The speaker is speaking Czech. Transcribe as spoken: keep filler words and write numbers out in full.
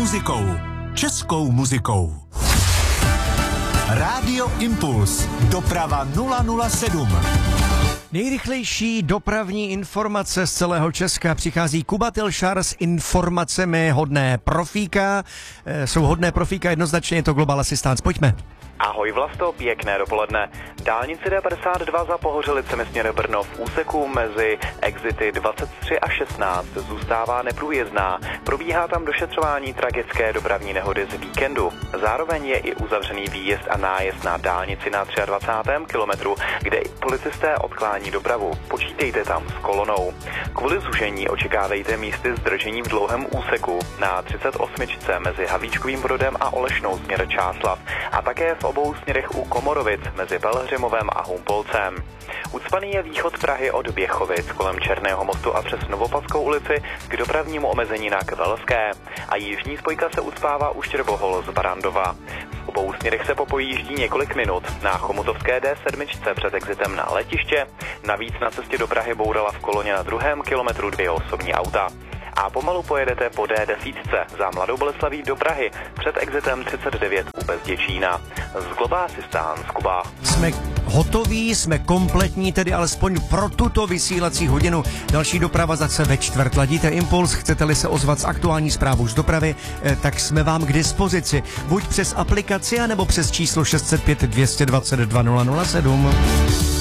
muzikou. Českou muzikou. Rádio Impuls. Doprava nula nula sedm. Nejrychlejší dopravní informace z celého Česka. Přichází Kuba Tilšar s informacemi hodné profíka. E, jsou hodné profíka, jednoznačně je to Global Assistance. Pojďme. Ahoj Vlasto, pěkné dopoledne. Dálnice D padesát dva za Pohořelicemi směr Brno v úseku mezi exity dvacet tři a šestnáct zůstává neprůjezdná. Probíhá tam došetřování tragické dopravní nehody z víkendu. Zároveň je i uzavřený výjezd a nájezd na dálnici na dvacátém třetím kilometru, kde policisté odklání dopravu. Počítejte tam s kolonou. Kvůli zužení očekávejte místy zdržení v dlouhém úseku na třicet osm mezi Havlíčkovým Brodem a Olešnou směr Čáslav a také v obou směrech u Komorovic mezi Pelhřimovem a Humpolcem. Ucpaný je východ Prahy od Běchovic kolem Černého mostu a přes Novopadskou ulici k dopravnímu omezení na Kvelské. A jižní spojka se ucpává u Štěrbohol z Barandova. V obou směrech se popojíždí několik minut. Na Chomutovské D sedm před exitem na letiště. Navíc na cestě do Prahy bourala v koloně na druhém kilometru dvě osobní auta. A pomalu pojedete po D deset za Mladou Boleslaví do Prahy před exitem třicet devět u Bezděčína. Z Global Assistance Kuba. Jsme hotoví, jsme kompletní, tedy alespoň pro tuto vysílací hodinu. Další doprava zase ve čtvrt. Ladíte Impuls, chcete-li se ozvat s aktuální zprávou z dopravy, tak jsme vám k dispozici. Buď přes aplikaci, anebo přes číslo šest set pět dvě dvacet dva nula nula sedm.